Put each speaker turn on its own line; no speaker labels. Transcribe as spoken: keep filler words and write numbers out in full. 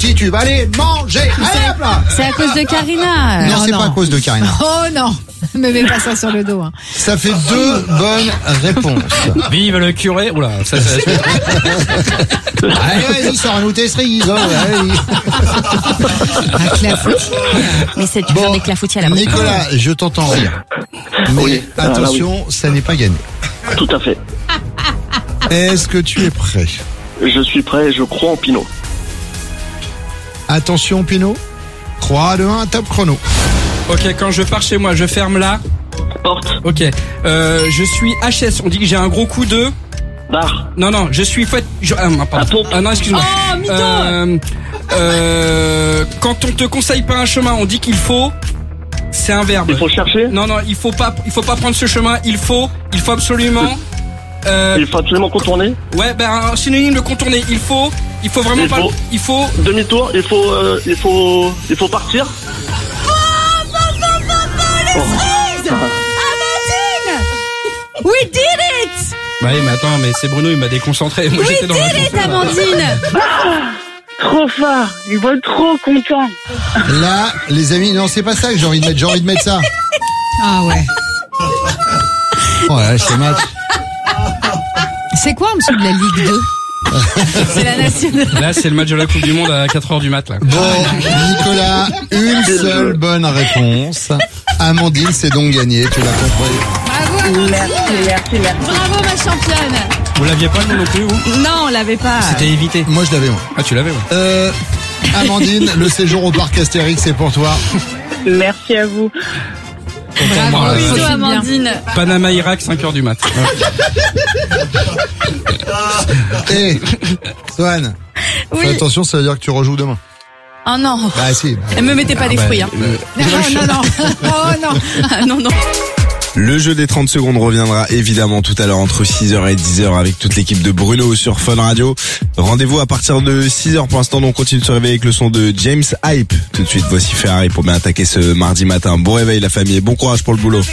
titube. Allez, mangez. Allez, hop là.
C'est à cause de Karina.
Non,
Non,
c'est
non.
pas à cause de Karina.
Oh non, me mets pas ça sur le dos. Hein.
Ça fait deux bonnes réponses.
Vive le curé. Oula, ça, ça, ça.
Allez, vas-y, sors-nous tes cerises. Oh, allez.
Un clafoutis.
Mais c'est tu faire des clafoutis à la mode.
Nicolas, je t'entends rire. Mais
Oui.
attention, ça n'est pas gagné.
Tout à fait.
Est-ce que tu es prêt?
Je suis prêt, je crois en Pinot.
Attention, Pinot. trois, deux, un, top chrono.
Ok, quand je pars chez moi, je ferme là.
Porte,
Ok. Euh, je suis H S. On dit que j'ai un gros coup de.
bar,
Non, non, je suis fait. Je... Ah, non,
à
pardon.
pompe.
Ah non, excuse-moi.
Oh, mytho.
Euh, euh, quand on te conseille pas un chemin, on dit qu'il faut. C'est un verbe.
il faut chercher,
Non, non, il faut pas, il faut pas prendre ce chemin. Il faut, il faut absolument. Euh,
il faut absolument contourner,
ouais, ben un synonyme de contourner. Il faut, il faut vraiment
Il
pas.
faut.
Il faut.
demi-tour, il faut, euh, il faut, il faut partir.
We did it!
Bah oui, mais attends, mais c'est Bruno, il m'a déconcentré. Moi,
We
j'étais dans la
did it,
chanson, là.
Amandine!
Trop fort, ils vont être trop contents.
Là, les amis, non, c'est pas ça que j'ai envie de mettre. J'ai envie de mettre ça.
Ah ouais.
Oh là, c'est match.
C'est quoi en dessous de la Ligue deux?
C'est la nationale.
Là, c'est le match de la Coupe du Monde à quatre heures du mat, là.
Bon, Nicolas, une seule bonne réponse. Amandine, c'est donc gagné, tu l'as compris.
Bravo Amandine.
Merci, merci, merci.
Bravo, ma championne.
Vous l'aviez pas, le non plus, vous?
Non, on l'avait pas.
C'était évité.
Moi, je l'avais, moi.
Ah, tu l'avais, ouais.
Euh, Amandine, le séjour au parc Astérix, c'est pour toi.
Merci à vous.
Bravo,
Euh,
Bisous,
Profite bien.
Amandine.
Panama, Irak, cinq heures du mat.
Et, Swan,
Oui.
fais attention, ça veut dire que tu rejoues demain.
Oh non.
Bah, si.
Elle me mettait pas des
bah,
fruits, hein.
Non, non, non. Oh non.
Ah, non, non.
Le jeu des trente secondes reviendra évidemment tout à l'heure entre six heures et dix heures avec toute l'équipe de Bruno sur Fun Radio. Rendez-vous à partir de six heures pour l'instant, donc on continue de se réveiller avec le son de James Hype. Tout de suite, voici Ferrari pour bien attaquer ce mardi matin. Bon réveil la famille et bon courage pour le boulot.